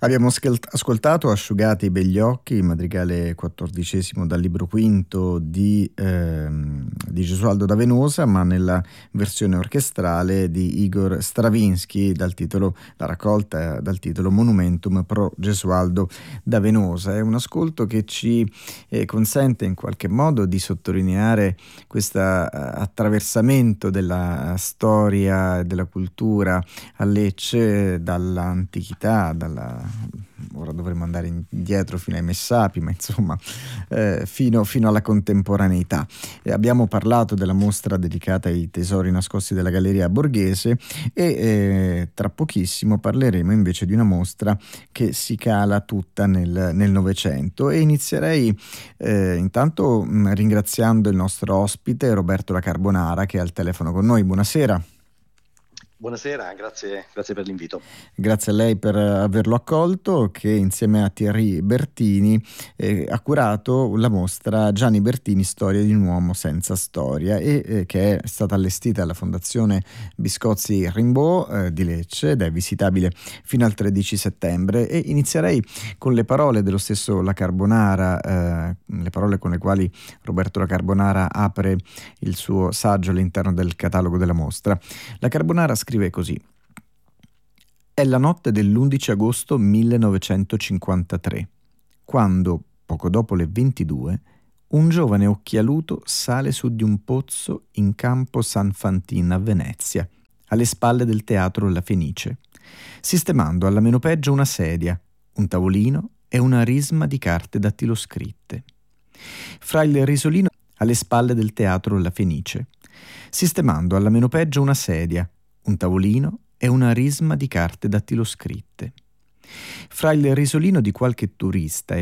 Abbiamo ascoltato Asciugati i begli occhi, madrigale XIV dal libro quinto di Gesualdo da Venosa, ma nella versione orchestrale di Igor Stravinsky, la raccolta dal titolo Monumentum pro Gesualdo da Venosa. È un ascolto che ci consente in qualche modo di sottolineare questo attraversamento della storia e della cultura a Lecce dall'antichità, ora dovremmo andare indietro fino ai Messapi, ma insomma fino alla contemporaneità. Abbiamo parlato della mostra dedicata ai tesori nascosti della Galleria Borghese e tra pochissimo parleremo invece di una mostra che si cala tutta nel Novecento, e inizierei intanto ringraziando il nostro ospite Roberto La Carbonara, che è al telefono con noi. Buonasera. Buonasera, grazie per l'invito. Grazie a lei per averlo accolto, che insieme a Thierry Bertini ha curato la mostra Gianni Bertini, storia di un uomo senza storia, e che è stata allestita alla Fondazione Biscozzi Rimbaud di Lecce ed è visitabile fino al 13 settembre. E inizierei con le parole dello stesso La Carbonara, le parole con le quali Roberto La Carbonara apre il suo saggio all'interno del catalogo della mostra. La Carbonara scrive così: è la notte dell'11 agosto 1953, quando, poco dopo le 22, un giovane occhialuto sale su di un pozzo in campo San Fantin a Venezia, alle spalle del teatro La Fenice, sistemando alla meno peggio una sedia, un tavolino e una risma di carte dattiloscritte. Fra il risolino alle spalle del teatro La Fenice, sistemando alla meno peggio una sedia, un tavolino e una risma di carte dattiloscritte. Fra il risolino di qualche turista e